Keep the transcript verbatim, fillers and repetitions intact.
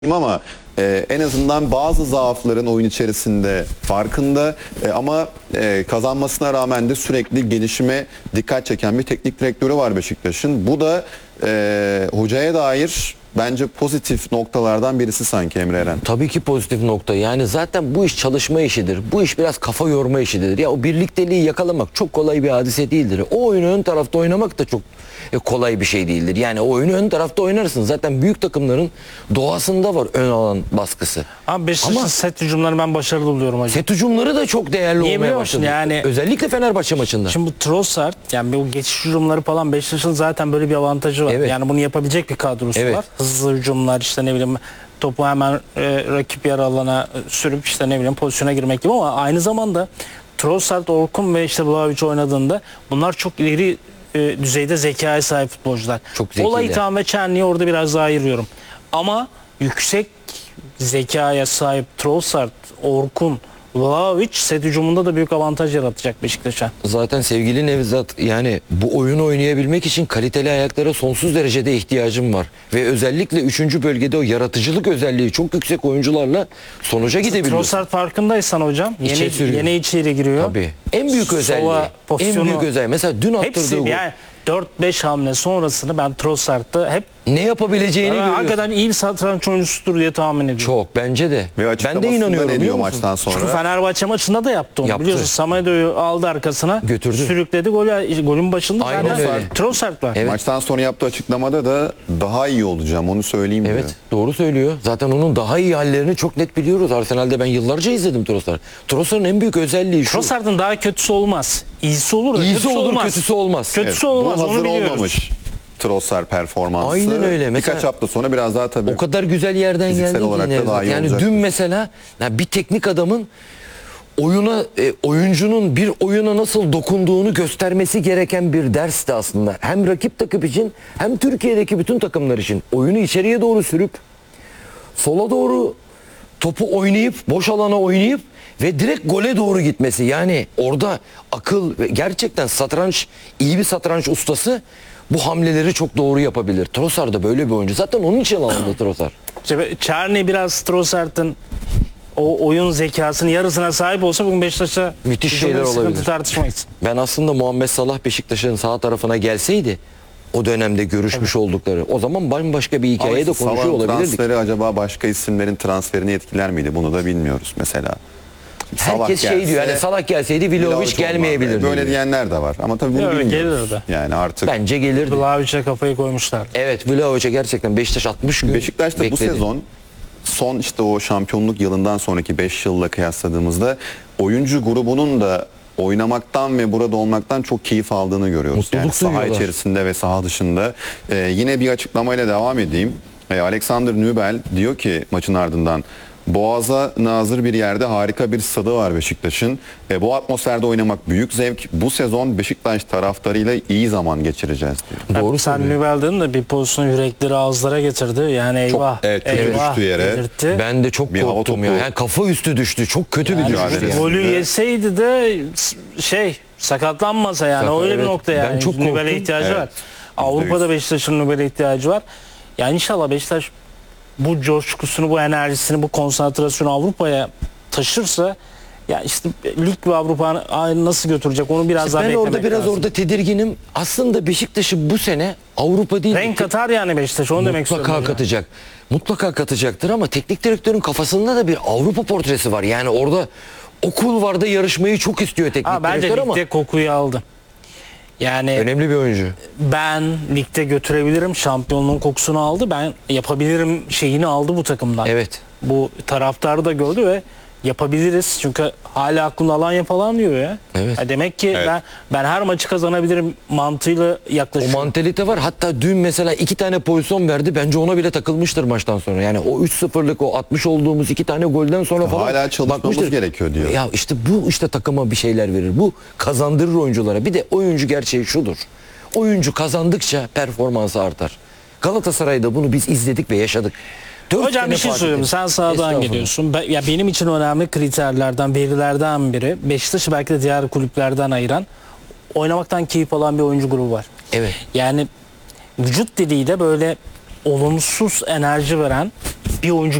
ama e, en azından bazı zaafların oyun içerisinde farkında e, ama e, kazanmasına rağmen de sürekli gelişime dikkat çeken bir teknik direktörü var Beşiktaş'ın. Bu da e, hocaya dair bence pozitif noktalardan birisi sanki Emre Eren. Tabii ki pozitif nokta. Yani zaten bu iş çalışma işidir. Bu iş biraz kafa yorma işidir. Ya o birlikteliği yakalamak çok kolay bir hadise değildir. O oyunu ön tarafta oynamak da çok kolay bir şey değildir. Yani o oyunu ön tarafta oynarsın. Zaten büyük takımların doğasında var ön alan baskısı. Ama Beşiktaş'ın Ama set hücumlarını ben başarılı buluyorum hocam. set hücumları da çok değerli Niye olmaya biliyor musun? başladı. Yani- Özellikle Fenerbahçe maçında. Şimdi bu Trossard, yani bu geçiş hücumları falan Beşiktaş'ın zaten böyle bir avantajı var. Evet. Yani bunu yapabilecek bir kadrosu Evet. var. Hızlı hücumlar, işte ne bileyim topu hemen e, rakip yarı alana sürüp işte ne bileyim pozisyona girmek gibi, ama aynı zamanda Trossard, Orkun ve işte Vlahovic oynadığında bunlar çok ileri e, düzeyde zekaya sahip futbolcular. Çok zekiler. Olayı tam ve Çerni'yi orada biraz daha ayırıyorum. Ama yüksek zekaya sahip Trossard, Orkun, Vlahovic set hücumunda da büyük avantaj yaratacak Beşiktaş'a. Zaten sevgili Nevzat, yani bu oyunu oynayabilmek için kaliteli ayaklara sonsuz derecede ihtiyacım var. Ve özellikle üçüncü bölgede o yaratıcılık özelliği çok yüksek oyuncularla sonuca gidebiliyorsun. Trossard farkındaysan hocam İçe yeni, sürüyor. yeni içeri giriyor. Tabii. En büyük özelliği. Sola En pozisyonu- büyük özelliği. Mesela dün attırdığı Hepsi gol. yani dört beş hamle sonrasını ben Trossard'da hep Ne yapabileceğini yani görüyorsun. hakikaten iyi bir satranç oyuncusudur diye tahmin ediyorum. Çok, bence de. Ve Ben de açıklamasında inanıyorum. ne biliyor diyor musun? maçtan Çünkü sonra? Fenerbahçe maçında da yaptı onu. Yaptı. Biliyorsun Samedo'yu aldı arkasına, Götürdü. sürükledi, golü, golün başında Aynen zaten öyle. Trossard var. Evet. Maçtan sonra yaptığı açıklamada da daha iyi olacağım onu söyleyeyim diyor. Evet, doğru söylüyor. Zaten onun daha iyi hallerini çok net biliyoruz. Arsenal'de ben yıllarca izledim Trossard. Trossard'ın en büyük özelliği şu. Trossard'ın daha kötüsü olmaz. İyisi olur da İyisi kötüsü olur, olmaz. kötüsü olmaz. Kötüsü Evet, olmaz, bu onu hazır biliyoruz. olmamış Trossard performansı. Aynen öyle. Mesela- Birkaç hafta sonra biraz daha tabii. O kadar güzel yerden Fiziksel geldi olarak ki da Nevzat. daha iyi Yani olacaktır. dün mesela ya bir teknik adamın oyuna e, oyuncunun bir oyuna nasıl dokunduğunu göstermesi gereken bir dersti aslında. Hem rakip takım için hem Türkiye'deki bütün takımlar için oyunu içeriye doğru sürüp sola doğru topu oynayıp boş alana oynayıp ve direkt gole doğru gitmesi. Yani orada akıl ve gerçekten satranç, iyi bir satranç ustası bu hamleleri çok doğru yapabilir. Trossard da böyle bir oyuncu. Zaten onun için alındı Trossard. İşte Çerni biraz Trossard'ın o oyun zekasının yarısına sahip olsa bugün Beşiktaş'a Müthiş hücumda şeyler bir sıkıntı olabilir. tartışmayız. Ben aslında Muhammed Salah Beşiktaş'ın sağ tarafına gelseydi o dönemde görüşmüş oldukları o zaman bambaşka bir hikaye de konuşuyor Salah'ın olabilirdik. transferi acaba başka isimlerin transferini etkiler miydi? Bunu da bilmiyoruz mesela. Salah Herkes şey diyor, yani Salah gelseydi Vlahovic Vlahovic gelmeyebilirdi. olmaz. Böyle diyor. diyenler de var. Ama tabii bunu Yok, bilmiyoruz. gelirdi. Yani artık Bence gelirdi. Vlahovic'e kafayı koymuşlar. Evet, Vlahovic'e gerçekten Beşiktaş altmış gün Beşiktaş'ta bu bekledi. sezon son işte o şampiyonluk yılından sonraki beş yılla kıyasladığımızda oyuncu grubunun da oynamaktan ve burada olmaktan çok keyif aldığını görüyoruz. Mutluluk Yani saha duyuyorlar. içerisinde ve saha dışında. Ee, yine bir açıklamayla devam edeyim. Ee, Alexander Nübel diyor ki maçın ardından Boğaz'a nazır bir yerde harika bir stadı var Beşiktaş'ın. E, bu atmosferde oynamak büyük zevk. Bu sezon Beşiktaş taraftarıyla iyi zaman geçireceğiz diyor. Doğru Sen söylüyor. Nübel'den de bir pozisyon yürekleri ağızlara getirdi. Yani eyvah. evet, kötü eyvah düştü yere. dedirtti. Ben de çok Bir hava korktum ya. topu- Yani kafa üstü düştü. Çok kötü bir Yani düşüş. mücadele. yani. golü yani. yeseydi de şey sakatlanmasa yani Sakat- öyle bir evet. nokta Ben yani. çok Nübel'e korktum. ihtiyacı Evet. var. Avrupa'da Beşiktaş'ın Nübel'e ihtiyacı var. Yani inşallah Beşiktaş bu coşkusunu, bu enerjisini, bu konsantrasyonu Avrupa'ya taşırsa ya işte lig ve Avrupa nasıl götürecek onu biraz daha Ben beklemek orada biraz lazım. orada tedirginim. Aslında Beşiktaş'ı bu sene Avrupa değil. Renk katar yani Beşiktaş, onu demek istiyorum. Mutlaka hocam. katacak. Mutlaka katacaktır ama teknik direktörün kafasında da bir Avrupa portresi var. Yani orada o kulvarda yarışmayı çok istiyor teknik Ha, bence direktör ama ligde kokuyu aldı. Yani önemli bir oyuncu. ben ligde götürebilirim, şampiyonluğun kokusunu aldı. Ben yapabilirim şeyini aldı bu takımdan. Evet. Bu taraftarı da gördü ve yapabiliriz. Çünkü hala aklında Alanya falan diyor ya. Evet. Ya demek ki Evet. ben ben her maçı kazanabilirim mantığıyla O yaklaşıyor. mantalite var. Hatta dün mesela iki tane pozisyon verdi. Bence ona bile takılmıştır maçtan sonra. Yani o üç sıfırlık o atmış olduğumuz iki tane golden sonra falan Hala çalışmamız bakmıştır. gerekiyor diyor. Ya işte bu işte takıma bir şeyler verir. Bu kazandırır oyunculara. Bir de oyuncu gerçeği şudur. Oyuncu kazandıkça performansı artar. Galatasaray'da bunu biz izledik ve yaşadık. Dört Hocam sene bir şey Fatih söyleyeyim. Terim. Sen sahadan Estağfurullah. geliyorsun. Ben- ya benim için önemli kriterlerden, verilerden biri Beşiktaş'ı belki de diğer kulüplerden ayıran oynamaktan keyif alan bir oyuncu grubu var. Evet. Yani vücut diliyle böyle olumsuz enerji veren bir oyuncu